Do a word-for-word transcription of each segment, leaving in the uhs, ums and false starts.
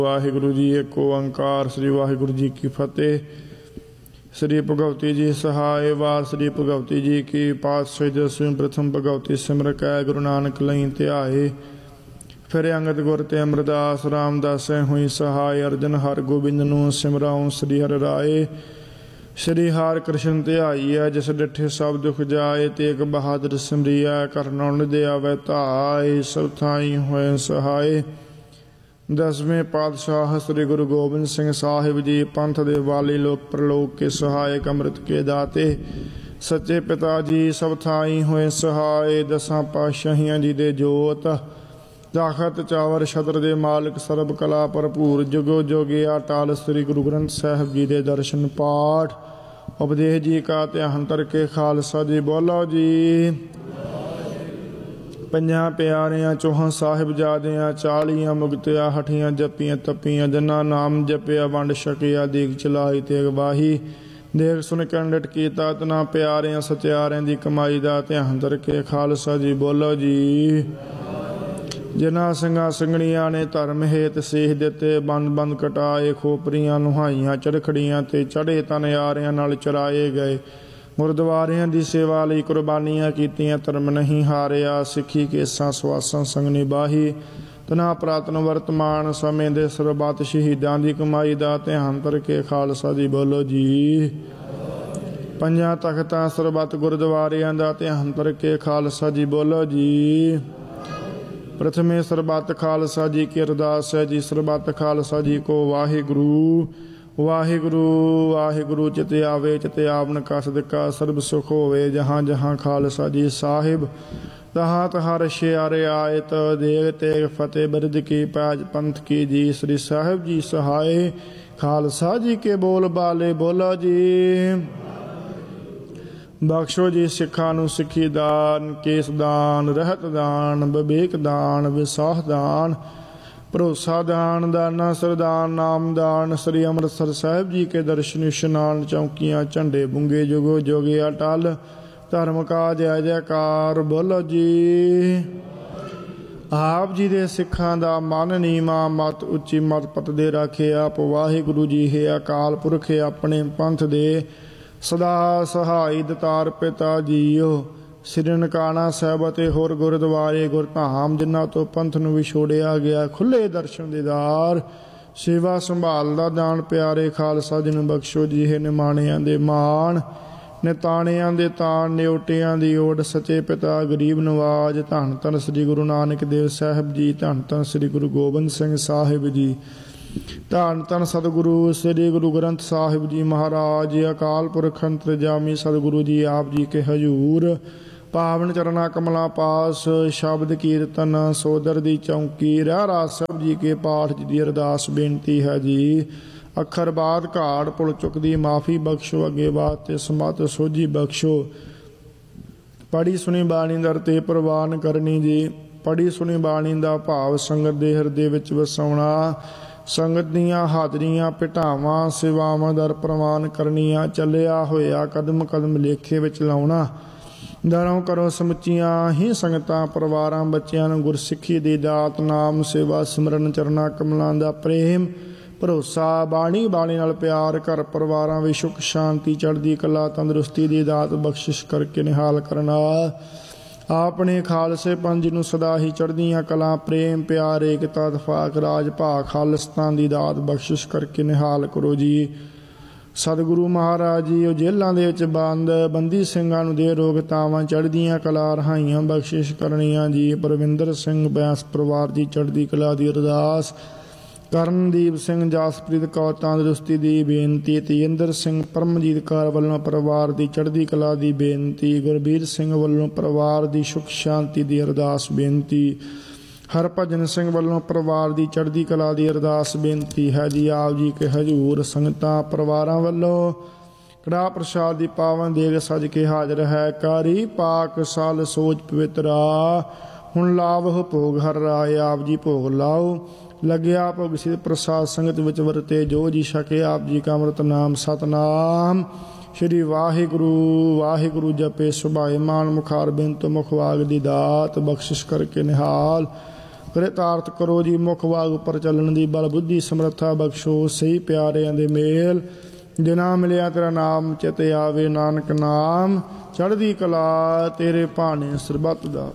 ਵਾਹਿਗੁਰੂ ਜੀ ਏਕ ਓੰਕਾਰ। ਸ੍ਰੀ ਵਾਹਿਗੁਰੂ ਜੀ ਕੀ ਫਤਿਹ। श्री भगवती जी सहाय वार। श्री भगवती जी की पातशाही दसवीं प्रथम भगवती सिमर कै गुरु नानक लई ध्याए। फिर अंगद गुर ते अमरदास रामदास हुई सहाय। अर्जन हर गोबिंद नूं सिमराऊं श्री हर राय। श्री हर कृष्ण ध्याईऐ जिस डिठे सब दुख जाए। तेग बहादुर सिमरिया कर नौन दे आवे धाय। सब थाई होए सहाय। दसवें पातशाह श्री गुरु गोबिंद सिंह साहिब जी पंथ दे वाली लोक प्रलोक के सहायक अमृत के दाते। सच्चे पिता जी सब थाई होए सहाय। दसां पातशाहियां जी दे जोत ताकत चावर छत्र दे मालिक सर्ब कला भरपूर। जुगो जोगे अटाल श्री गुरु ग्रंथ साहिब जी दे दर्शन पाठ उपदेश जी का ध्यान करके खालसा जी बोलो जी। ਪੰਜਾਂ ਪਿਆਰਿਆਂ ਚੌਹਾਂ ਸਾਹਿਬਜ਼ਾਦਿਆਂ ਚਾਲੀਆਂ ਮੁਕਤਿਆ ਹਠੀਆਂ ਜੱਪੀਆਂ ਤੱਪੀਆਂ ਜਿਨ੍ਹਾਂ ਨਾਮ ਜਪਿਆ ਵੰਡ ਛਕਿਆ ਦੀਗ ਚਲਾਈ ਤੇ ਅਗਵਾਹੀ। ਦੇਖ ਸੁਣ ਕੰਡਟ ਕੀਤਾ ਤਨਾ ਪਿਆਰਿਆਂ ਸਚਿਆਰਿਆਂ ਦੀ ਕਮਾਈ ਦਾ ਧਿਆਨ ਕਰਕੇ ਖਾਲਸਾ ਜੀ ਬੋਲੋ ਜੀ। ਜਿਨ੍ਹਾਂ ਸਿੰਘਾਂ ਸਿੰਘਣੀਆਂ ਨੇ ਧਰਮ ਹੇਤ ਸੀਖ ਦਿੱਤੇ ਬੰਦ ਬੰਦ ਕਟਾਏ। ਖੋਪਰੀਆਂ ਨੁਹਾਈਆਂ ਚੜਖੜੀਆਂ ਤੇ ਚੜ੍ਹੇ ਤਨਿਆਰਿਆਂ ਨਾਲ ਚਰਾਏ ਗਏ। ਗੁਰਦੁਆਰਿਆਂ ਦੀ ਸੇਵਾ ਲਈ ਕੁਰਬਾਨੀਆਂ ਕੀਤੀਆਂ ਧਰਮ ਨਹੀਂ ਹਾਰਿਆ। ਸਿੱਖੀ ਕੇਸਾਂ ਸਵਾਸਾਂ ਸੰਗ ਨਿਭਾਹੀ। ਤਨਾ ਪ੍ਰਾਤਨ ਵਰਤਮਾਨ ਸਮੇਂ ਦੇ ਸਰਬੱਤ ਸ਼ਹੀਦਾਂ ਦੀ ਕਮਾਈ ਦਾ ਧਿਆਨ ਕਰਕੇ ਖਾਲਸਾ ਜੀ ਬੋਲੋ ਜੀ। ਪੰਜਾਂ ਤਖਤਾਂ ਸਰਬੱਤ ਗੁਰਦੁਆਰਿਆਂ ਦਾ ਧਿਆਨ ਕਰਕੇ ਖਾਲਸਾ ਜੀ ਬੋਲੋ ਜੀ। ਪ੍ਰਥਮੇ ਸਰਬੱਤ ਖਾਲਸਾ ਜੀ ਕੀ ਅਰਦਾਸ ਹੈ ਜੀ। ਸਰਬੱਤ ਖਾਲਸਾ ਜੀ ਕੋ ਵਾਹਿਗੁਰੂ ਵਾਹਿਗੁਰੂ ਵਾਹਿਗੁਰੂ। ਚਿਤ ਆਵੇ ਚਿਤ ਆਵਨ ਕਾ ਸਦਕਾ ਸਰਬ ਸੁਖ ਹੋਵੇ। ਜਹਾਂ ਜਹਾਂ ਖਾਲਸਾ ਜੀ ਸਾਹਿਬ ਤਹਾਂ ਤਹਾਂ ਰਛਿਆ ਰਿਆਇਤ। ਦੇਗ ਤੇਗ ਫਤਿਹ ਬਿਰਧ ਕੀ ਪੈਜ ਪੰਥ ਕੀ ਜੀ। ਸ੍ਰੀ ਸਾਹਿਬ ਜੀ ਸਹਾਏ ਖਾਲਸਾ ਜੀ ਕੇ ਬੋਲ ਬਾਲੇ ਬੋਲੋ ਜੀ। ਬਖਸ਼ੋ ਜੀ ਸਿੱਖਾਂ ਨੂੰ ਸਿੱਖੀ ਦਾਨ ਕੇਸ ਦਾਨ ਰਹਿਤ ਦਾਨ ਵਿਵੇਕ ਦਾਨ ਵਿਸਾਖ ਦਾਨ ਭਰੋਸਾ ਦਾਨ ਦਾਨਾ ਸਰਦਾਨ ਨਾਮ ਦਾਨ। ਸ੍ਰੀ ਅੰਮ੍ਰਿਤਸਰ ਸਾਹਿਬ ਜੀ ਕੇ ਦਰਸ਼ਨ ਇਸ਼ਨਾਨ ਚੌਂਕੀਆਂ ਝੰਡੇ ਬੁੰਗੇ ਜੁਗੋ ਜੋਗੇ ਅਟਲ ਧਰਮ ਕਾ ਜੈ ਜੈਕਾਰ ਬੋਲੋ ਜੀ। ਆਪ ਜੀ ਦੇ ਸਿੱਖਾਂ ਦਾ ਮਨ ਨੀਵਾਂ ਮਤ ਉੱਚੀ ਮਤ ਪਤ ਦੇ ਰਾਖੇ। ਆਪ ਵਾਹਿਗੁਰੂ ਜੀ ਹੈ ਅਕਾਲ ਪੁਰਖ ਆਪਣੇ ਪੰਥ ਦੇ ਸਦਾ ਸਹਾਈ ਦਤਾਰ ਪਿਤਾ ਜੀਓ। ਸ੍ਰੀ ਨਨਕਾਣਾ ਸਾਹਿਬ ਅਤੇ ਹੋਰ ਗੁਰਦੁਆਰੇ ਗੁਰਧਾਮ ਜਿਨ੍ਹਾਂ ਤੋਂ ਪੰਥ ਨੂੰ ਵਿਛੋੜਿਆ ਗਿਆ ਖੁੱਲ੍ਹੇ ਦਰਸ਼ਨ ਦੀਦਾਰ ਸੇਵਾ ਸੰਭਾਲ ਦਾ ਦਾਨ ਪਿਆਰੇ ਖਾਲਸਾ ਜੀ ਨੂੰ ਬਖਸ਼ੋ ਜੀ। ਇਹ ਨਿਮਾਣਿਆਂ ਦੇ ਮਾਣ ਨਿਤਾਣਿਆਂ ਦੇ ਤਾਣ ਨਿਉਟਿਆਂ ਦੀ ਓਟ ਸੱਚੇ ਪਿਤਾ ਗਰੀਬ ਨਵਾਜ। ਧੰਨ ਧੰਨ ਸ੍ਰੀ ਗੁਰੂ ਨਾਨਕ ਦੇਵ ਸਾਹਿਬ ਜੀ। ਧੰਨ ਧੰਨ ਸ੍ਰੀ ਗੁਰੂ ਗੋਬਿੰਦ ਸਿੰਘ ਸਾਹਿਬ ਜੀ। ਧੰਨ ਧੰਨ ਸਤਿਗੁਰੂ ਸ੍ਰੀ ਗੁਰੂ ਗ੍ਰੰਥ ਸਾਹਿਬ ਜੀ ਮਹਾਰਾਜ। ਅਕਾਲ ਪੁਰਖ ਅੰਤਰਜਾਮੀ ਸਤਿਗੁਰੂ ਜੀ ਆਪ ਜੀ ਕੇ ਹਜ਼ੂਰ ਪਾਵਨ ਚਰਨਾ ਕਮਲਾ ਪਾਸ ਸ਼ਬਦ ਕੀਰਤਨ ਸੋਦਰ ਦੀ ਚੌਂਕੀ ਰਹਿਰਾ ਸਾਹਿਬ ਜੀ ਕੇ ਪਾਠ ਜੀ ਦੀ ਅਰਦਾਸ ਬੇਨਤੀ ਹੈ ਜੀ। ਅੱਖਰ ਬਾਦ ਘਾੜ ਪੁਲ ਚੁੱਕਦੀ ਮਾਫੀ ਬਖਸ਼ੋ। ਅੱਗੇ ਬਾਤ ਤੇ ਸਮਤ ਸੋਝੀ ਬਖਸ਼ੋ। ਪੜੀ ਸੁਣੀ ਬਾਣੀ ਦਰ ਤੇ ਪ੍ਰਵਾਨ ਕਰਨੀ ਜੀ। ਪੜੀ ਸੁਣੀ ਬਾਣੀ ਦਾ ਭਾਵ ਸੰਗਤ ਦੇ ਹਿਰਦੇ ਵਿੱਚ ਵਸਾਉਣਾ। ਸੰਗਤ ਦੀਆਂ ਹਾਜ਼ਰੀਆਂ ਭਟਾਵਾਂ ਸੇਵਾਵਾਂ ਦਰ ਪ੍ਰਵਾਨ ਕਰਨੀਆਂ। ਚੱਲਿਆ ਹੋਇਆ ਕਦਮ ਕਦਮ ਲੇਖੇ ਵਿੱਚ ਲਾਉਣਾ। ਦਰੋਂ ਕਰੋ ਸਮੁੱਚੀਆਂ ਹੀ ਸੰਗਤਾਂ ਪਰਿਵਾਰਾਂ ਬੱਚਿਆਂ ਨੂੰ ਗੁਰਸਿੱਖੀ ਦੀ ਦਾਤ ਨਾਮ ਸੇਵਾ ਸਿਮਰਨ ਚਰਨਾ ਕਮਲਾਂ ਦਾ ਪ੍ਰੇਮ ਭਰੋਸਾ ਬਾਣੀ ਬਾਣੀ ਨਾਲ ਪਿਆਰ ਘਰ ਪਰਿਵਾਰਾਂ ਵਿੱਚ ਸੁੱਖ ਸ਼ਾਂਤੀ ਚੜ੍ਹਦੀ ਕਲਾ ਤੰਦਰੁਸਤੀ ਦੀ ਦਾਤ ਬਖਸ਼ਿਸ਼ ਕਰਕੇ ਨਿਹਾਲ ਕਰਨਾ। ਆਪਣੇ ਖਾਲਸੇ ਪੰਜ ਨੂੰ ਸਦਾ ਹੀ ਚੜ੍ਹਦੀਆਂ ਕਲਾ ਪ੍ਰੇਮ ਪਿਆਰ ਏਕਤਾ ਇਤਫਾਕ ਰਾਜ ਭਾਗ ਖਾਲਿਸਤਾਨ ਦੀ ਦਾਤ ਬਖਸ਼ਿਸ਼ ਕਰਕੇ ਨਿਹਾਲ ਕਰੋ ਜੀ। ਸਤਿਗੁਰੂ ਮਹਾਰਾਜ ਜੀ ਉਹ ਜੇਲ੍ਹਾਂ ਦੇ ਵਿੱਚ ਬੰਦ ਬੰਦੀ ਸਿੰਘਾਂ ਨੂੰ ਦੇ ਰੋਗਤਾਵਾਂ ਚੜ੍ਹਦੀਆਂ ਕਲਾ ਰਹਾਈਆਂ ਬਖਸ਼ਿਸ਼ ਕਰਨੀਆਂ ਜੀ। ਪਰਵਿੰਦਰ ਸਿੰਘ ਬੈਂਸ ਪਰਿਵਾਰ ਦੀ ਚੜ੍ਹਦੀ ਕਲਾ ਦੀ ਅਰਦਾਸ। ਕਰਨਦੀਪ ਸਿੰਘ ਜਸਪ੍ਰੀਤ ਕੌਰ ਤੰਦਰੁਸਤੀ ਦੀ ਬੇਨਤੀ। ਤੇਜਿੰਦਰ ਸਿੰਘ ਪਰਮਜੀਤ ਕੌਰ ਵੱਲੋਂ ਪਰਿਵਾਰ ਦੀ ਚੜ੍ਹਦੀ ਕਲਾ ਦੀ ਬੇਨਤੀ। ਗੁਰਬੀਰ ਸਿੰਘ ਵੱਲੋਂ ਪਰਿਵਾਰ ਦੀ ਸੁੱਖ ਸ਼ਾਂਤੀ ਦੀ ਅਰਦਾਸ ਬੇਨਤੀ। ਹਰਭਜਨ ਸਿੰਘ ਵੱਲੋਂ ਪਰਿਵਾਰ ਦੀ ਚੜ੍ਹਦੀ ਕਲਾ ਦੀ ਅਰਦਾਸ ਬੇਨਤੀ ਹੈ ਜੀ। ਆਪ ਜੀ ਕੇ ਹਜ਼ੂਰ ਸੰਗਤਾਂ ਪਰਿਵਾਰਾਂ ਵੱਲੋਂ ਕੜਾਹ ਪ੍ਰਸ਼ਾਦ ਦੀ ਪਾਵਨ ਦੇਗ ਸਜ ਕੇ ਹਾਜ਼ਰ ਹੈ। ਕਾਰੀ ਪਾਕ ਸਾਲ ਸੋਚ ਪਵਿੱਤਰਾ ਹੁਣ ਲਾਭ ਭੋਗ ਹਰ ਰਾਏ। ਆਪ ਜੀ ਭੋਗ ਲਾਓ ਲੱਗਿਆ ਭੋਗ ਸਿਧ ਪ੍ਰਸਾਦ ਸੰਗਤ ਵਿੱਚ ਵਰਤੇ ਜੋ ਜੀ ਛਕੇ। ਆਪ ਜੀ ਕਾ ਅੰਮ੍ਰਿਤ ਨਾਮ ਸਤਨਾਮ ਸ਼੍ਰੀ ਵਾਹਿਗੁਰੂ ਵਾਹਿਗੁਰੂ ਜਪੇ ਸੁਭਾਏ ਮਾਨ ਮੁਖਾਰ ਬਿੰਦ ਮੁਖਵਾਗ ਦੀ ਦਾਤ ਬਖਸ਼ਿਸ਼ ਕਰਕੇ ਨਿਹਾਲ ਕ੍ਰਿਤਾਰਥ ਕਰੋ ਜੀ ਮੁਖ ਵਾਗ ਉੱਪਰ ਚੱਲਣ ਦੀ, ਬਲ ਬੁੱਧੀ ਸਮਰੱਥਾ ਬਖਸ਼ੋ ਸਹੀ ਪਿਆਰਿਆਂ ਦੇ ਮੇਲ। ਜਿਨਾ ਮਿਲਿਆ ਤੇਰਾ ਨਾਮ ਚਿਤ ਆਵੇ, ਨਾਨਕ ਨਾਮ ਚੜ੍ਹਦੀ ਕਲਾ ਤੇਰੇ ਭਾਣੇ ਸਰਬੱਤ ਦਾ।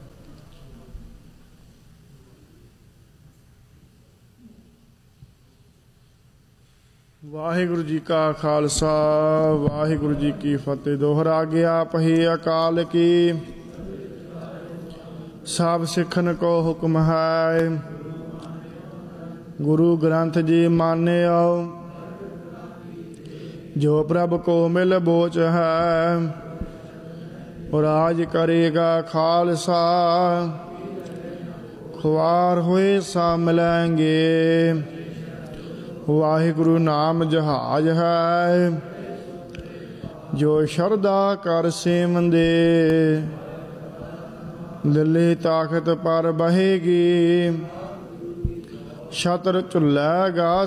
ਵਾਹਿਗੁਰੂ ਜੀ ਕਾ ਖਾਲਸਾ ਵਾਹਿਗੁਰੂ ਜੀ ਕੀ ਫਤਿਹ। ਦੋਹਰਾ ਗਿਆ ਪਹੀ ਅਕਾਲ ਕੀ, ਸਭ ਸਿੱਖਨ ਕੋ ਹੁਕਮ ਹੈ। ਗੁਰੂ ਗ੍ਰੰਥ ਜੀ ਮਾਨਿਓ, ਜੋ ਪ੍ਰਭ ਕੋ ਮਿਲ ਬੋਚ ਹੈ। ਰਾਜ ਕਰੇਗਾ ਖਾਲਸਾ, ਖੁਆਰ ਹੋਏ ਸਾ ਮਿਲੈਂਗੇ। ਵਾਹਿਗੁਰੂ ਨਾਮ ਜਹਾਜ ਹੈ, ਜੋ ਸ਼ਰਧਾ ਕਰ ਸੇਵੰਦੇ। ਦਿੱਲੀ ਤਾਕਤ ਪਰ ਬਹੇਗੀ, ਛਤਰ ਝੁੱਲੇਗਾ